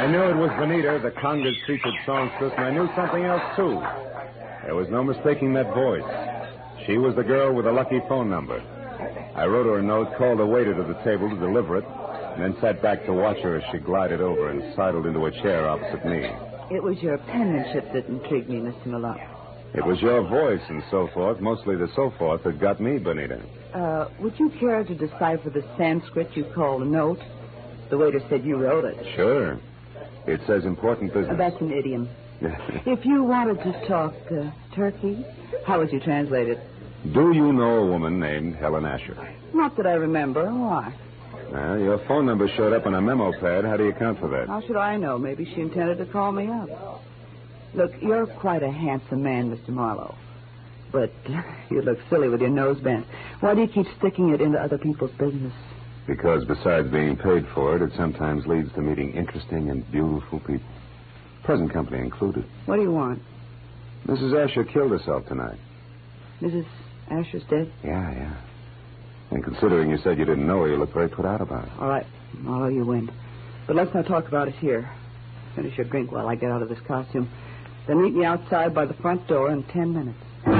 I knew it was Benita, the Congress featured songstress, and I knew something else, too. There was no mistaking that voice. She was the girl with the lucky phone number. I wrote her a note, called a waiter to the table to deliver it, and then sat back to watch her as she glided over and sidled into a chair opposite me. It was your penmanship that intrigued me, Mr. Malone. It was your voice and so forth, mostly the so forth, that got me, Benita. Would you care to decipher the Sanskrit you called a note? The waiter said you wrote it. Sure. It says important business. That's an idiom. If you wanted to talk turkey, how would you translate it? Do you know a woman named Helen Asher? Not that I remember. Why? Well, your phone number showed up on a memo pad. How do you account for that? How should I know? Maybe she intended to call me up. Look, you're quite a handsome man, Mr. Marlowe. But you look silly with your nose bent. Why do you keep sticking it into other people's business? Because besides being paid for it, it sometimes leads to meeting interesting and beautiful people. Present company included. What do you want? Mrs. Asher killed herself tonight. Mrs. Asher's dead? Yeah. And considering you said you didn't know her, you look very put out about it. All right. Marlowe, you win. But let's not talk about it here. Finish your drink while I get out of this costume. Then meet me outside by the front door in 10 minutes.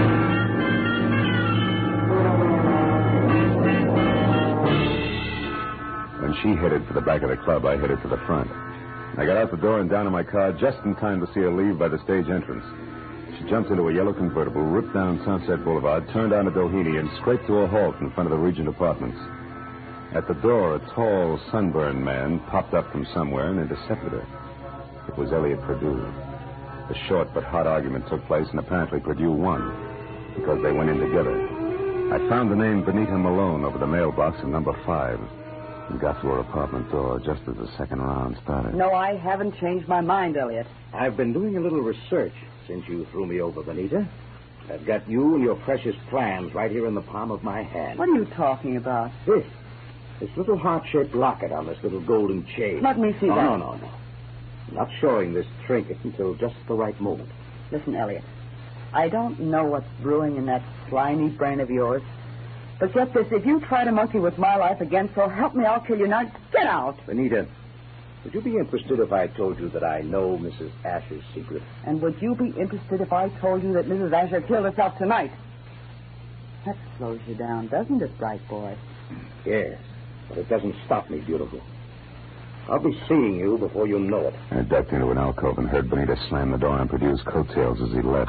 When she headed for the back of the club, I headed for the front. I got out the door and down in my car just in time to see her leave by the stage entrance. She jumped into a yellow convertible, ripped down Sunset Boulevard, turned onto Doheny, and scraped to a halt in front of the Regent Apartments. At the door, a tall, sunburned man popped up from somewhere and intercepted her. It was Elliot Perdue. A short but hot argument took place, and apparently Perdue won, because they went in together. I found the name Benita Malone over the mailbox in number 5 and got to her apartment door just as the second round started. No, I haven't changed my mind, Elliot. I've been doing a little research since you threw me over, Benita. I've got you and your precious plans right here in the palm of my hand. What are you talking about? This little heart-shaped locket on this little golden chain. Let me see that. No. I'm not showing this trinket until just the right moment. Listen, Elliot, I don't know what's brewing in that slimy brain of yours. But get this, if you try to monkey with my life again, so help me, I'll kill you. Now, get out. Benita, would you be interested if I told you that I know Mrs. Asher's secret? And would you be interested if I told you that Mrs. Asher killed herself tonight? That slows you down, doesn't it, bright boy? Yes, but it doesn't stop me, beautiful. I'll be seeing you before you know it. I ducked into an alcove and heard Benita slam the door on Perdue's coattails as he left.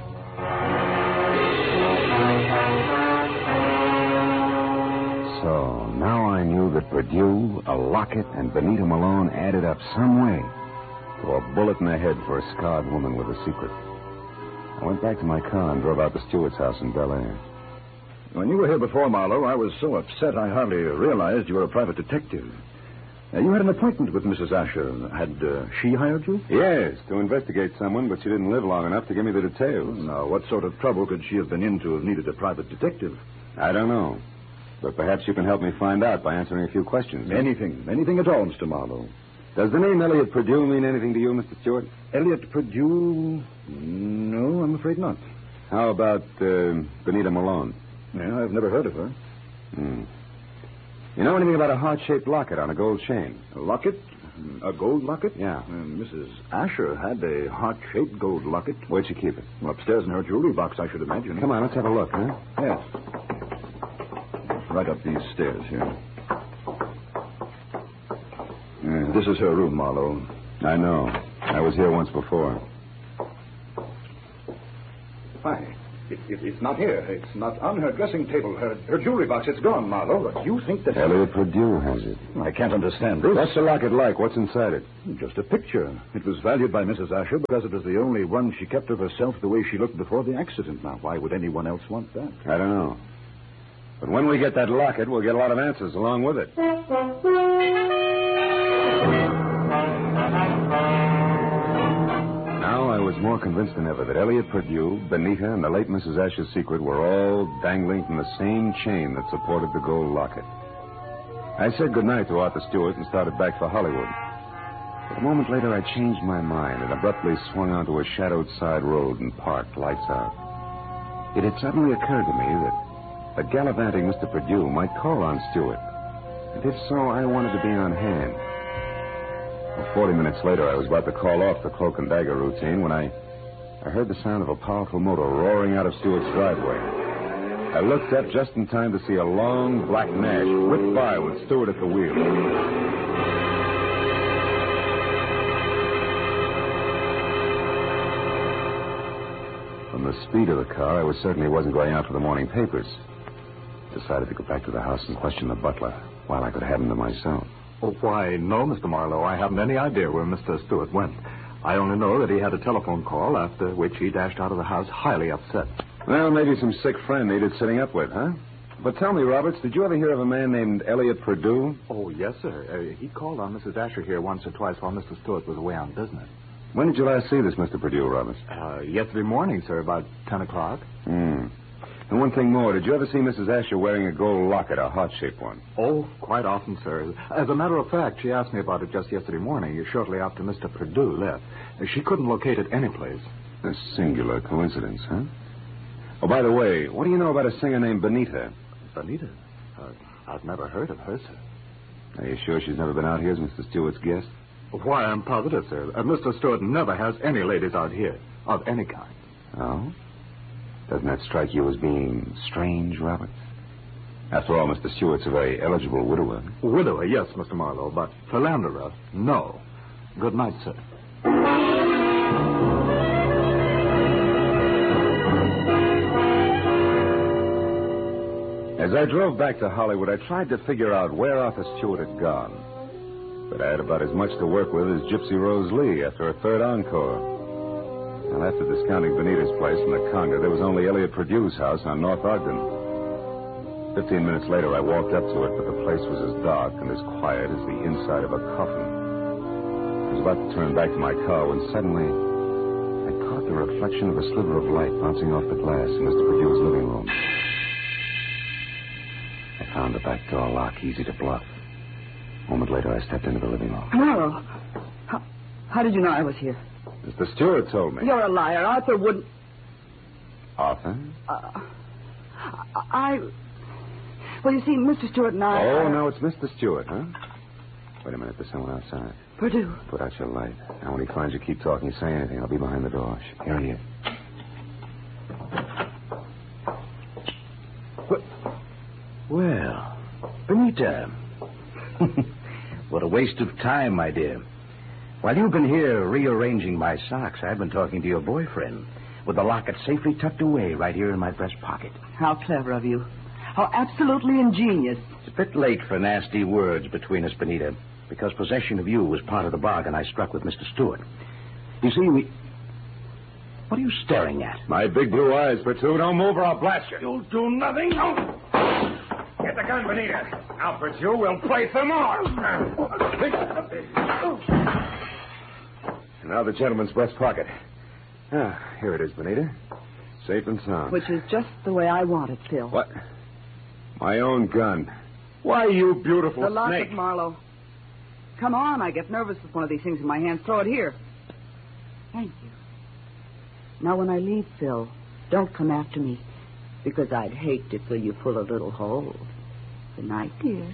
So, now I knew that Perdue, a locket, and Benita Malone added up some way to a bullet in the head for a scarred woman with a secret. I went back to my car and drove out to Stewart's house in Bel Air. When you were here before, Marlowe, I was so upset I hardly realized you were a private detective. You had an appointment with Mrs. Asher. Had she hired you? Yes, to investigate someone, but she didn't live long enough to give me the details. Now, what sort of trouble could she have been in to have needed a private detective? I don't know. But perhaps you can help me find out by answering a few questions. Anything at all, Mr. Marlowe. Does the name Elliot Perdue mean anything to you, Mr. Stewart? Elliot Perdue? No, I'm afraid not. How about Benita Malone? Yeah, I've never heard of her. You know anything about a heart-shaped locket on a gold chain? A locket? A gold locket? Yeah. Mrs. Asher had a heart-shaped gold locket. Where'd she keep it? Upstairs in her jewelry box, I should imagine. Come on, let's have a look, huh? Yes. Right up these stairs here. This is her room, Marlowe. I know. I was here once before. Why? It's not here. It's not on her dressing table. Her jewelry box, it's gone, Marlowe. But you think that... Elliot Perdue has it. I can't understand this. What's the locket like? What's inside it? Just a picture. It was valued by Mrs. Asher because it was the only one she kept of herself the way she looked before the accident. Now, why would anyone else want that? I don't know. But when we get that locket, we'll get a lot of answers along with it. Now I was more convinced than ever that Elliot Perdue, Benita, and the late Mrs. Asher's secret were all dangling from the same chain that supported the gold locket. I said goodnight to Arthur Stewart and started back for Hollywood. But a moment later, I changed my mind and abruptly swung onto a shadowed side road and parked, lights out. It had suddenly occurred to me that gallivanting Mr. Perdue might call on Stewart. And if so, I wanted to be on hand. Well, 40 minutes later, I was about to call off the cloak and dagger routine when I heard the sound of a powerful motor roaring out of Stewart's driveway. I looked up just in time to see a long black Nash whip by with Stewart at the wheel. From the speed of the car, I was certain he wasn't going out for the morning papers. Decided to go back to the house and question the butler while I could have him to myself. Oh, why, no, Mr. Marlowe. I haven't any idea where Mr. Stewart went. I only know that he had a telephone call, after which he dashed out of the house highly upset. Well, maybe some sick friend needed sitting up with, huh? But tell me, Roberts, did you ever hear of a man named Elliot Perdue? Oh, yes, sir. He called on Mrs. Asher here once or twice while Mr. Stewart was away on business. When did you last see this Mr. Perdue, Roberts? Yesterday morning, sir, about 10 o'clock. And one thing more, did you ever see Mrs. Asher wearing a gold locket, a heart-shaped one? Oh, quite often, sir. As a matter of fact, she asked me about it just yesterday morning, shortly after Mr. Perdue left. She couldn't locate it anyplace. A singular coincidence, huh? Oh, by the way, what do you know about a singer named Benita? Benita? I've never heard of her, sir. Are you sure she's never been out here as Mr. Stewart's guest? Why, I'm positive, sir. Mr. Stewart never has any ladies out here, of any kind. Oh? Doesn't that strike you as being strange, Roberts? After all, Mr. Stewart's a very eligible widower. Widower, yes, Mr. Marlowe, but philanderer, no. Good night, sir. As I drove back to Hollywood, I tried to figure out where Arthur Stewart had gone. But I had about as much to work with as Gypsy Rose Lee after a third encore. And after discounting Benita's place in the Conga, there was only Elliot Perdue's house on North Ogden. 15 minutes later, I walked up to it, but the place was as dark and as quiet as the inside of a coffin. I was about to turn back to my car when suddenly I caught the reflection of a sliver of light bouncing off the glass in Mr. Perdue's living room. I found the back door lock easy to bluff. A moment later, I stepped into the living room. Marlowe, how did you know I was here? Mr. Stewart told me. You're a liar. Arthur wouldn't... Arthur? Well, you see, Mr. Stewart and I... Oh, no, it's Mr. Stewart, huh? Wait a minute, there's someone outside. Perdue. Put out your light. Now, when he finds you, keep talking. Say anything. I'll be behind the door. Here he is. Well, Benita. What a waste of time, my dear. While you've been here rearranging my socks, I've been talking to your boyfriend with the locket safely tucked away right here in my breast pocket. How clever of you. How absolutely ingenious. It's a bit late for nasty words between us, Benita, because possession of you was part of the bargain I struck with Mr. Stewart. You see, What are you staring at? My big blue eyes, Perdue. Don't move or I'll blast you. You'll do nothing. No. Get the gun, Benita. Now, Perdue, we'll play some more. Now the gentleman's breast pocket. Here it is, Benita. Safe and sound. Which is just the way I want it, Phil. What? My own gun. Why, you beautiful The locket, snake. Marlowe. Come on, I get nervous with one of these things in my hands. Throw it here. Thank you. Now, when I leave, Phil, don't come after me, because I'd hate to fill you full of little holes. Good night, dear.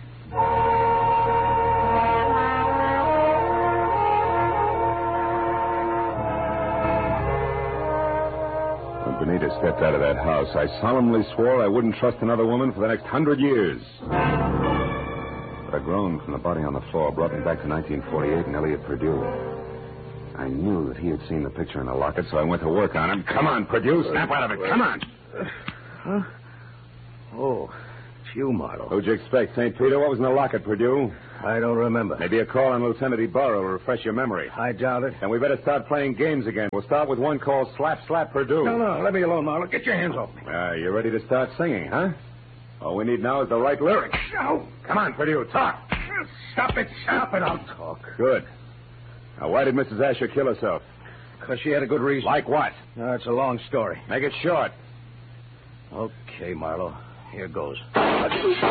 When Benita stepped out of that house, I solemnly swore I wouldn't trust another woman for the next 100 years. But a groan from the body on the floor brought me back to 1948 and Elliot Perdue. I knew that he had seen the picture in the locket, so I went to work on him. Come on, Perdue, snap out of it. Come on. Huh? Oh, it's you, Marlowe. Who'd you expect, St. Peter? What was in the locket, Perdue? I don't remember. Maybe a call on Lieutenant Ibarra will refresh your memory. I doubt it. And we better start playing games again. We'll start with one called Slap Slap Perdue. No, let me alone, Marlowe. Get your hands off me. You ready to start singing, huh? All we need now is the right lyrics. No. Come on, Perdue, talk. Stop it, I'll talk. Good. Now, why did Mrs. Asher kill herself? Because she had a good reason. Like what? It's a long story. Make it short. Okay, Marlowe. Here goes.